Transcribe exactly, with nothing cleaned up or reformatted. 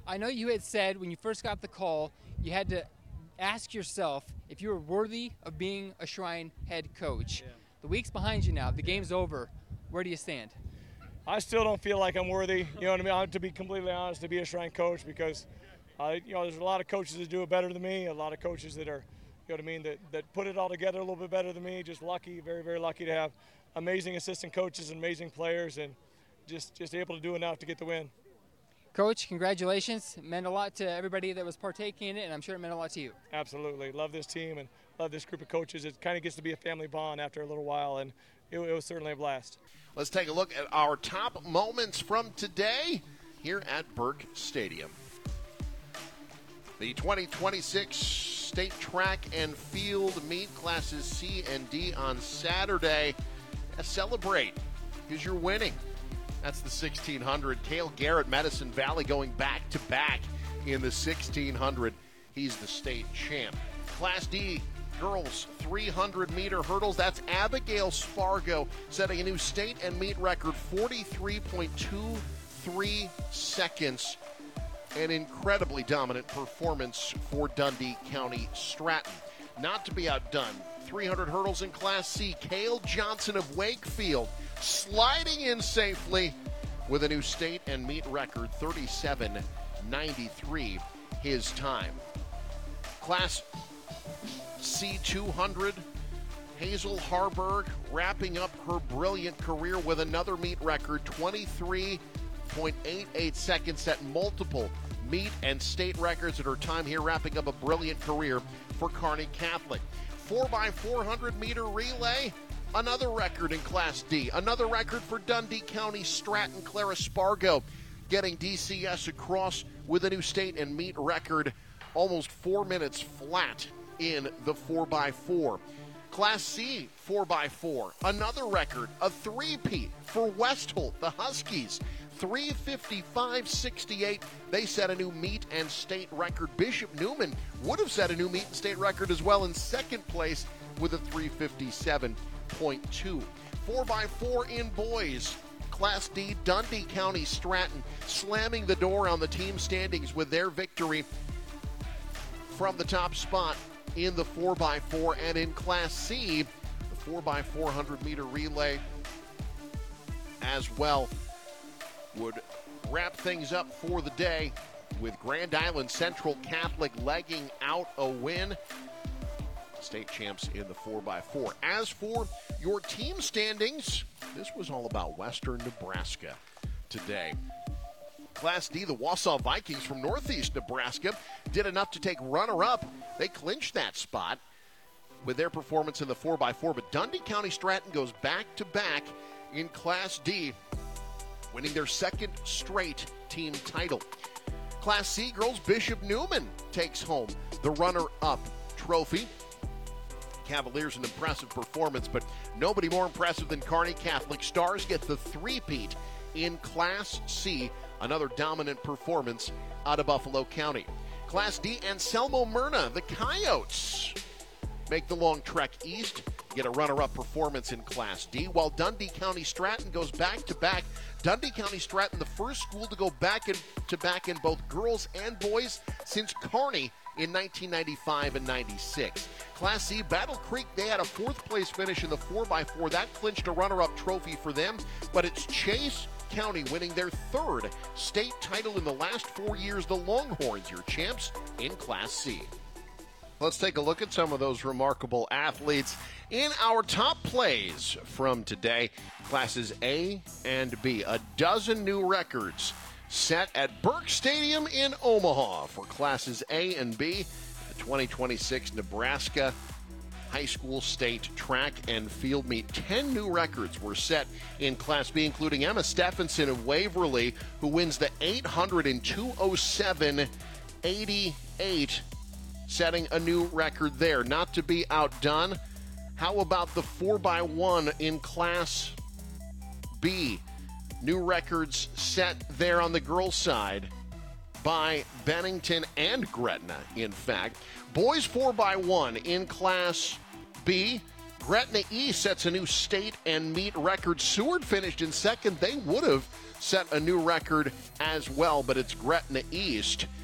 I know you had said when you first got the call, you had to ask yourself if you were worthy of being a Shrine head coach. Yeah. The week's behind you now. The game's over. Where do you stand? I still don't feel like I'm worthy, you know what I mean, I- to be completely honest, to be a Shrine coach because, uh, you know, there's a lot of coaches that do it better than me, a lot of coaches that are, you know what I mean, that, that put it all together a little bit better than me. Just lucky, very, very lucky to have amazing assistant coaches and amazing players and just, just able to do enough to get the win. Coach, congratulations. It meant a lot to everybody that was partaking in it, and I'm sure it meant a lot to you. Absolutely. Love this team and love this group of coaches. It kind of gets to be a family bond after a little while, and it, it was certainly a blast. Let's take a look at our top moments from today here at Burke Stadium. The twenty twenty-six State Track and Field Meet Classes C and D on Saturday. Uh, celebrate because you're winning. That's the sixteen hundred. Cale Garrett, Medicine Valley going back-to-back in the sixteen hundred. He's the state champ. Class D girls three hundred meter hurdles. That's Abigail Spargo setting a new state and meet record, forty-three point two three seconds. An incredibly dominant performance for Dundee County Stratton. Not to be outdone, three hundred hurdles in Class C. Cale Johnson of Wakefield sliding in safely with a new state and meet record, thirty-seven ninety-three his time. Class C two hundred, Hazel Harburg wrapping up her brilliant career with another meet record, twenty-three point eight eight seconds, set multiple meet and state records at her time here, wrapping up a brilliant career for Kearney Catholic. four by four hundred meter relay, another record in Class D. Another record for Dundee County Stratton. Clara Spargo getting D C S across with a new state and meet record, almost four minutes flat in the four by four. Class C four by four, another record, a three-peat for Westholt, the Huskies. three fifty-five sixty-eight. They set a new meet and state record. Bishop Neumann would have set a new meet and state record as well in second place with a three fifty-seven point two. four by four in boys. Class D, Dundee County Stratton slamming the door on the team standings with their victory from the top spot in the four by four. And in Class C, the four by four hundred meter relay as well would wrap things up for the day with Grand Island Central Catholic legging out a win. State champs in the four by four. As for your team standings, this was all about Western Nebraska today. Class D, the Wausau Vikings from Northeast Nebraska did enough to take runner-up. They clinched that spot with their performance in the four by four, but Dundee County Stratton goes back-to-back in Class D, winning their second straight team title. Class C girls, Bishop Neumann takes home the runner-up trophy. Cavaliers an impressive performance, but nobody more impressive than Kearney Catholic. Stars get the three-peat in Class C, another dominant performance out of Buffalo County. Class D, Anselmo Myrna, the Coyotes make the long trek east, get a runner-up performance in Class D, while Dundee County Stratton goes back-to-back. Dundee County Stratton, the first school to go back-to-back in both girls and boys since Kearney in nineteen ninety-five and ninety-six. Class C, Battle Creek, they had a fourth-place finish in the four by four. That clinched a runner-up trophy for them, but it's Chase County winning their third state title in the last four years. The Longhorns, your champs in Class C. Let's take a look at some of those remarkable athletes in our top plays from today. Classes A and B. A dozen new records set at Burke Stadium in Omaha for Classes A and B. The twenty twenty-six Nebraska High School State Track and Field Meet. Ten new records were set in Class B, including Emma Stephenson of Waverly, who wins the eight hundred in two oh seven eighty-eight, setting a new record there. Not to be outdone, how about the four by one in Class B? New records set there on the girls' side by Bennington and Gretna, in fact. Boys four by one in Class B. Gretna East sets a new state and meet record. Seward finished in second. They would have set a new record as well, but it's Gretna East.